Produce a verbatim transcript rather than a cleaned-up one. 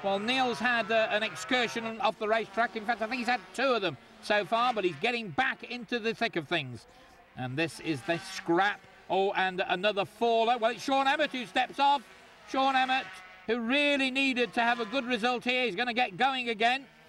Well, Neil's had uh, an excursion off the racetrack. In fact, I think he's had two of them so far, but he's getting back into the thick of things. And this is the scrap. Oh, and another faller. Well, it's Sean Emmett who steps off. Sean Emmett, who really needed to have a good result here. He's going to get going again.